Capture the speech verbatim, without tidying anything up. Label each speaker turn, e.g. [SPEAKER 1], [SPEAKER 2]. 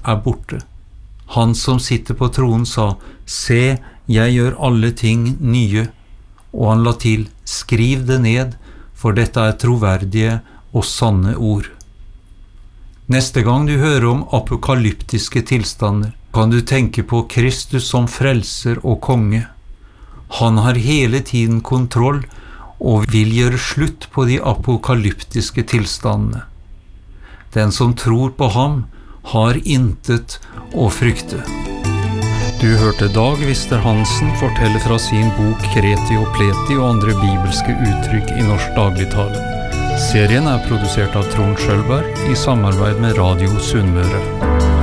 [SPEAKER 1] er borte. Han som sitter på tronen sa, «Se, jeg gjør alle ting nye», og han la til, «Skriv det ned, for dette er troverdige og sanne ord». Neste gang du hører om apokalyptiske tilstander, kan du tenke på Kristus som frelser og konge. Han har hele tiden kontroll og vil gjøre slutt på de apokalyptiske tilstandene. Den som tror på ham har intet å frykte. Du hørte Dag Vister Hansen fortelle fra sin bok Kreti og Pleti og andre bibelske uttrykk i norsk dagligtale. Serien er produsert av Trond Schølberg i samarbeid med Radio Sunnmøre.